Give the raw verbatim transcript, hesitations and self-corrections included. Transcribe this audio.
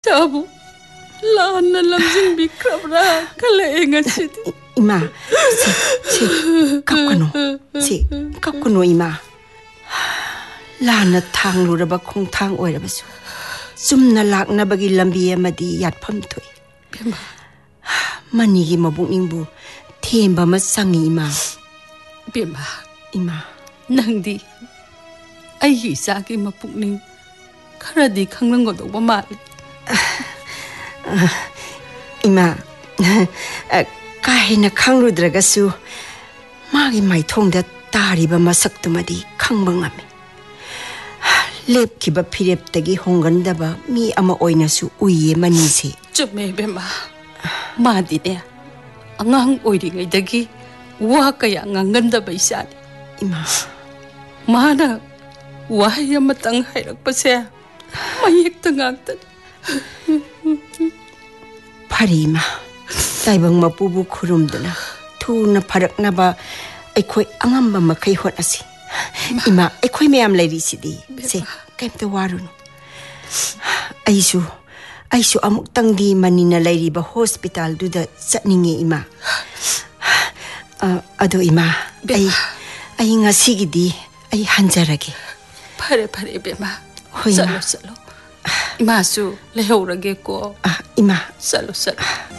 Isabu Lana lamjing bikrabra kala enga sidi Ima si si kapkano si kapkano ima Lana thang luraba khong thang oirabasu sumna lakna bagi lambi amadi yatpham thoi Bema mani gi mabukningbu themba ma sangi ima Bema ima nangdi ai sa ki mapukning kharadi khanglanggodoba mali Ima kahina khangrudragasu magi maithongda tariba masaktumadi khangba ngami lepkiba phireptagi hongandaba mi ama oinasu uye manise chume bema madine angang oiringaidagi wa kaya ngangandaba isani ima mana wahai amatang hairakpase mayekta ngakta Parima taibang mapubu khurumdana thuna pharaknaba aikhoi angamba makai hot asi ima aikhoi mayam lairi sidi se kaimta warunu aisu aisu amuk tangdi manina lairi ba hospital duda chatninge ima ado ima ai ai ngasigidi ai hanjarage pare pare bema salo salo Ima su lehorage ko ah ima salo salo